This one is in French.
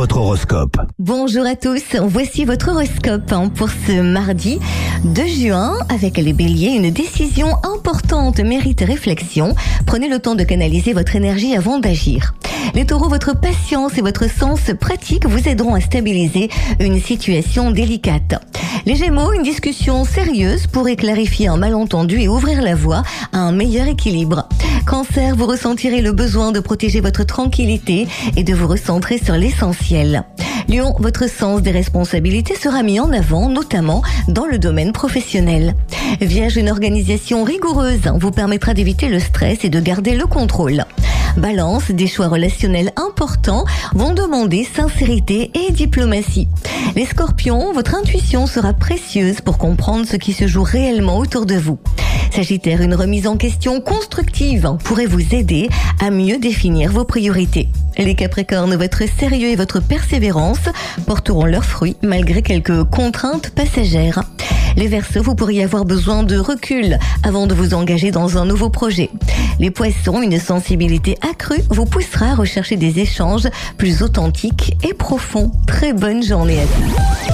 votre horoscope. Bonjour à tous, voici votre horoscope pour ce mardi 2 juin. Avec les béliers, une décision importante mérite réflexion. Prenez le temps de canaliser votre énergie avant d'agir. Les taureaux, votre patience et votre sens pratique vous aideront à stabiliser une situation délicate. Les gémeaux, une discussion sérieuse pourrait clarifier un malentendu et ouvrir la voie à un meilleur équilibre. Cancer, vous ressentirez le besoin de protéger votre tranquillité et de vous recentrer sur l'essentiel. Lion, votre sens des responsabilités sera mis en avant, notamment dans le domaine professionnel. Vierge, une organisation rigoureuse vous permettra d'éviter le stress et de garder le contrôle. Balance, des choix relationnels importants vont demander sincérité et diplomatie. Les scorpions, votre intuition sera précieuse pour comprendre ce qui se joue réellement autour de vous. Sagittaire, une remise en question constructive pourrait vous aider à mieux définir vos priorités. Les Capricornes, votre sérieux et votre persévérance porteront leurs fruits malgré quelques contraintes passagères. Les Verseaux, vous pourriez avoir besoin de recul avant de vous engager dans un nouveau projet. Les Poissons, une sensibilité accrue vous poussera à rechercher des échanges plus authentiques et profonds. Très bonne journée à tous.